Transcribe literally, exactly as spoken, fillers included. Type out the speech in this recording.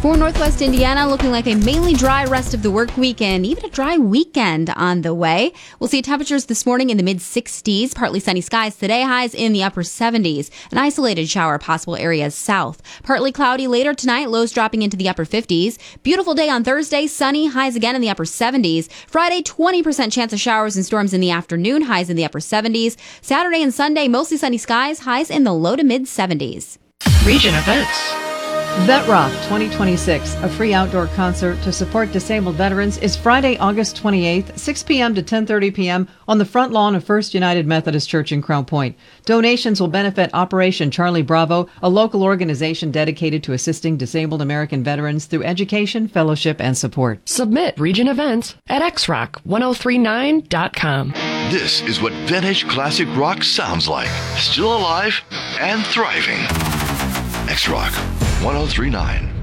For Northwest Indiana, looking like a mainly dry rest of the work week and even a dry weekend on the way. We'll see temperatures this morning in the mid sixties, partly sunny skies today, highs in the upper seventies. An isolated shower possible areas south. Partly cloudy later tonight, lows dropping into the upper fifties. Beautiful day on Thursday, sunny, highs again in the upper seventies. Friday, twenty percent chance of showers and storms in the afternoon, highs in the upper seventies. Saturday and Sunday, mostly sunny skies, highs in the low to mid seventies. Region events. Vet Rock twenty twenty-six, a free outdoor concert to support disabled veterans, is Friday, August twenty-eighth, six p.m. to ten thirty p.m. on the front lawn of First United Methodist Church in Crown Point. Donations will benefit Operation Charlie Bravo, a local organization dedicated to assisting disabled American veterans through education, fellowship, and support. Submit region events at x rock ten thirty-nine dot com. This is what vintage classic rock sounds like. Still alive and thriving. X-Rock ten thirty-nine.